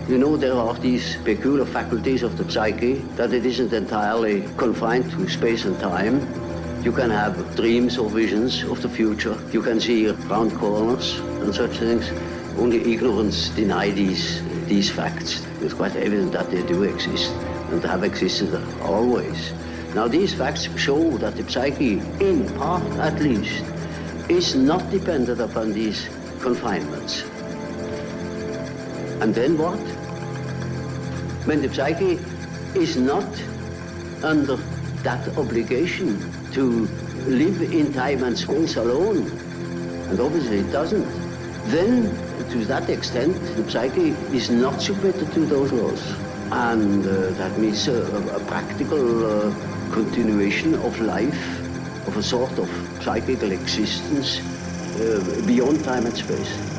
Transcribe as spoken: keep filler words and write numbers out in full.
You know, there are these peculiar faculties of the psyche, that it isn't entirely confined to space and time. You can have dreams or visions of the future. You can see round corners and such things. Only ignorance deny these, these facts. It's quite evident that they do exist and have existed always. Now, these facts show that the psyche, in part at least, is not dependent upon these confinements. And then what? When the psyche is not under that obligation to live in time and space alone, and obviously it doesn't, then to that extent the psyche is not submitted to those laws. And uh, that means uh, a, a practical uh, continuation of life, of a sort of psychical existence uh, beyond time and space.